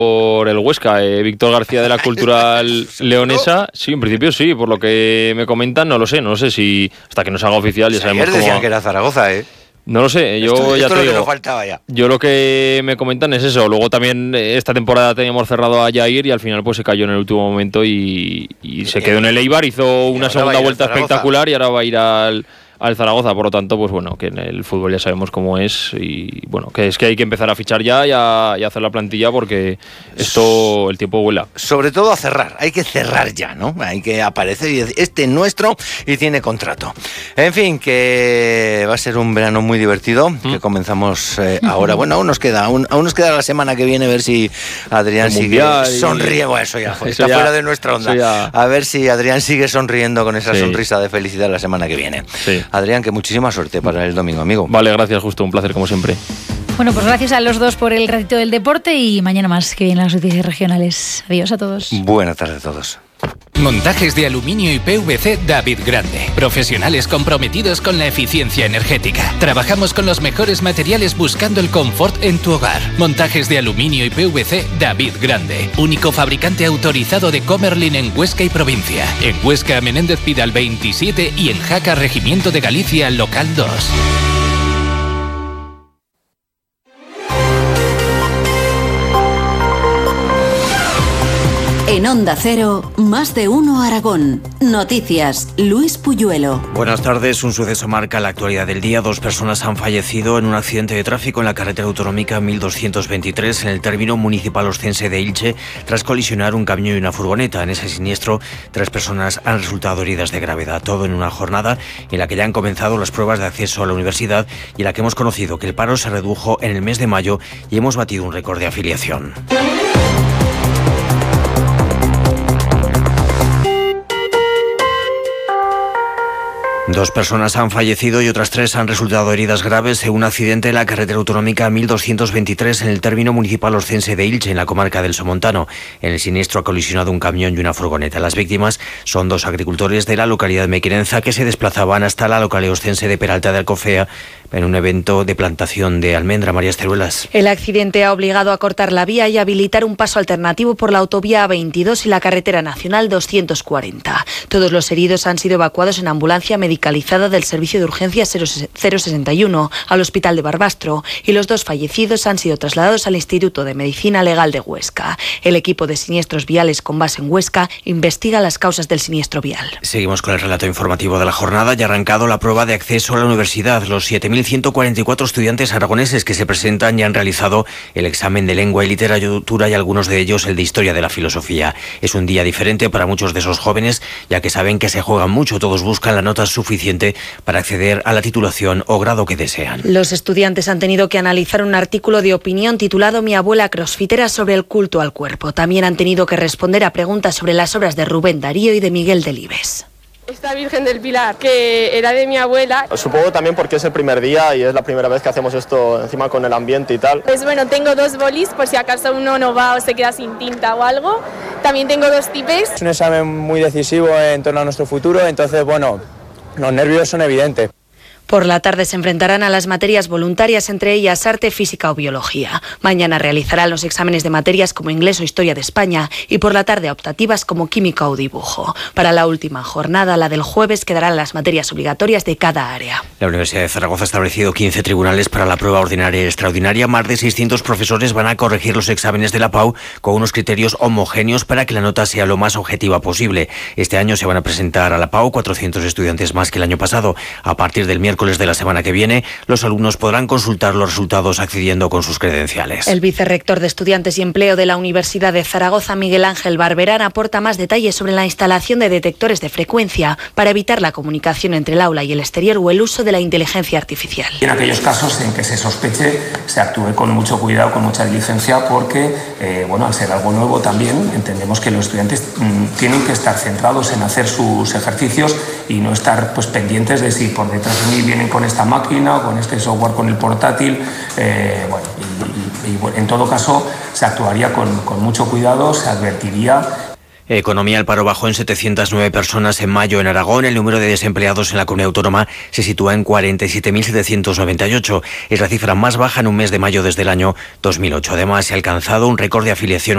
por el Huesca, Víctor García de la Cultural Leonesa. Sí, en principio sí, por lo que me comentan, no lo sé si hasta que no se haga oficial ya sabemos ayer decían que era Zaragoza, No lo sé, esto ya te digo. Lo que nos faltaba ya. Yo lo que me comentan es eso. Luego también esta temporada teníamos cerrado a Jair y al final pues se cayó en el último momento y se quedó en el Eibar, hizo una segunda vuelta espectacular y ahora va a ir al Zaragoza. Por lo tanto, pues bueno, que en el fútbol ya sabemos cómo es y bueno, que es que hay que empezar a fichar ya y a hacer la plantilla porque el tiempo vuela. Sobre todo a cerrar, hay que cerrar ya, ¿no? Hay que aparecer y decir, este es nuestro y tiene contrato. En fin, que va a ser un verano muy divertido, que comenzamos ahora. Bueno, aún nos queda la semana que viene a ver si Adrián sigue sonriendo. Bueno, eso ya está fuera de nuestra onda. A ver si Adrián sigue sonriendo con esa sonrisa de felicidad la semana que viene. Sí. Adrián, que muchísima suerte para el domingo, amigo. Vale, gracias, Justo, un placer como siempre. Bueno, pues gracias a los dos por el ratito del deporte y mañana más que vienen las noticias regionales. Adiós a todos. Buenas tardes a todos. Montajes de aluminio y PVC David Grande. Profesionales comprometidos con la eficiencia energética. Trabajamos con los mejores materiales buscando el confort en tu hogar. Montajes de aluminio y PVC David Grande. Único fabricante autorizado de Comerlin en Huesca y provincia. En Huesca, Menéndez Pidal 27 y en Jaca, Regimiento de Galicia, local 2. En Onda Cero, Más de Uno Aragón. Noticias, Luis Puyuelo. Buenas tardes. Un suceso marca la actualidad del día. 2 personas han fallecido en un accidente de tráfico en la carretera autonómica 1223 en el término municipal oscense de Ilche tras colisionar un camión y una furgoneta. En ese siniestro, 3 personas han resultado heridas de gravedad. Todo en una jornada en la que ya han comenzado las pruebas de acceso a la universidad y en la que hemos conocido que el paro se redujo en el mes de mayo y hemos batido un récord de afiliación. Dos personas han fallecido y otras 3 han resultado heridas graves en un accidente en la carretera autonómica 1223 en el término municipal oscense de Ilche, en la comarca del Somontano. En el siniestro ha colisionado un camión y una furgoneta. Las víctimas son 2 agricultores de la localidad de Mequinenza que se desplazaban hasta la localidad oscense de Peralta de Alcofea en un evento de plantación de almendra. María Esteruelas. El accidente ha obligado a cortar la vía y habilitar un paso alternativo por la autovía A22 y la carretera nacional 240. Todos los heridos han sido evacuados en ambulancia medicalizada del Servicio de Urgencias 061 al Hospital de Barbastro y los 2 fallecidos han sido trasladados al Instituto de Medicina Legal de Huesca. El equipo de siniestros viales con base en Huesca investiga las causas del siniestro vial. Seguimos con el relato informativo de la jornada. Ya ha arrancado la prueba de acceso a la universidad. Los 7.144 estudiantes aragoneses que se presentan ya han realizado el examen de lengua y literatura y algunos de ellos el de historia de la filosofía. Es un día diferente para muchos de esos jóvenes, ya que saben que se juegan mucho. Todos buscan la nota suficiente para acceder a la titulación o grado que desean. Los estudiantes han tenido que analizar un artículo de opinión titulado Mi abuela crossfitera sobre el culto al cuerpo. También han tenido que responder a preguntas sobre las obras de Rubén Darío y de Miguel Delibes. Esta Virgen del Pilar, que era de mi abuela. Supongo también porque es el primer día y es la primera vez que hacemos esto encima con el ambiente y tal. Pues bueno, tengo 2 bolis por si acaso uno no va o se queda sin tinta o algo. También tengo 2 tipes. Es un examen muy decisivo en torno a nuestro futuro, entonces bueno, los nervios son evidentes. Por la tarde se enfrentarán a las materias voluntarias, entre ellas arte, física o biología. Mañana realizarán los exámenes de materias como inglés o historia de España y por la tarde optativas como química o dibujo. Para la última jornada, la del jueves, quedarán las materias obligatorias de cada área. La Universidad de Zaragoza ha establecido 15 tribunales para la prueba ordinaria y extraordinaria. Más de 600 profesores van a corregir los exámenes de la PAU con unos criterios homogéneos para que la nota sea lo más objetiva posible. Este año se van a presentar a la PAU 400 estudiantes más que el año pasado. A partir del miércoles de la semana que viene, los alumnos podrán consultar los resultados accediendo con sus credenciales. El vicerrector de Estudiantes y Empleo de la Universidad de Zaragoza, Miguel Ángel Barberán, aporta más detalles sobre la instalación de detectores de frecuencia para evitar la comunicación entre el aula y el exterior o el uso de la inteligencia artificial. En aquellos casos en que se sospeche, se actúe con mucho cuidado, con mucha diligencia, porque al ser algo nuevo también entendemos que los estudiantes tienen que estar centrados en hacer sus ejercicios y no estar pendientes de si por detrás de mí vienen con esta máquina o con este software, con el portátil. En todo caso se actuaría con mucho cuidado, se advertiría. Economía, el paro bajó en 709 personas en mayo en Aragón. El número de desempleados en la comunidad autónoma se sitúa en 47.798. Es la cifra más baja en un mes de mayo desde el año 2008. Además, se ha alcanzado un récord de afiliación